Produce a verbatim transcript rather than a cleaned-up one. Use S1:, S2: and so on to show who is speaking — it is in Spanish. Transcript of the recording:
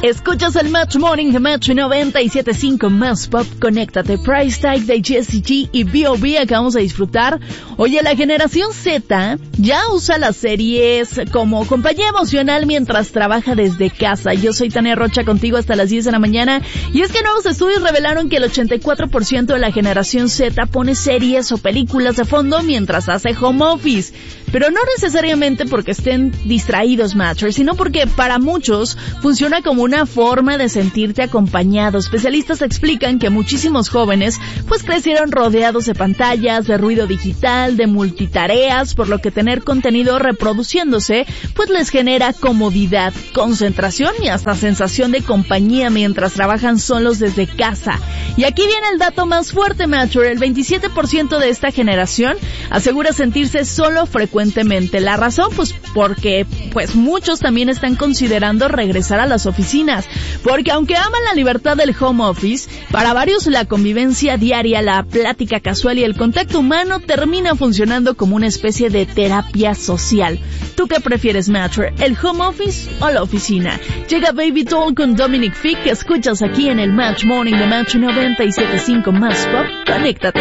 S1: Escuchas el Match Morning de Match noventa y siete punto cinco Más Pop. Conéctate. Price Tag de Jessie G y B O B acabamos de disfrutar. Oye, la generación Z ya usa las series como compañía emocional mientras trabaja desde casa. Yo soy Tania Rocha contigo hasta las diez de la mañana. Y es que nuevos estudios revelaron que el ochenta y cuatro por ciento de la generación Z pone series o películas de fondo mientras hace home office. Pero no necesariamente porque estén distraídos, Matchers, sino porque para muchos funciona como una forma de sentirte acompañado. Especialistas explican que muchísimos jóvenes pues crecieron rodeados de pantallas, de ruido digital, de multitareas, por lo que tener contenido reproduciéndose pues les genera comodidad, concentración y hasta sensación de compañía mientras trabajan solos desde casa. Y aquí viene el dato más fuerte, Matcher. El veintisiete por ciento de esta generación asegura sentirse solo frecuentemente. La razón, pues porque pues muchos también están considerando regresar a las oficinas, porque aunque aman la libertad del home office, para varios la convivencia diaria, la plática casual y el contacto humano termina funcionando como una especie de terapia social. ¿Tú qué prefieres, Matcher? ¿El home office o la oficina? Llega Baby Doll con Dominic Fike, que escuchas aquí en el Match Morning de Match noventa y siete punto cinco Más Pop. Conéctate.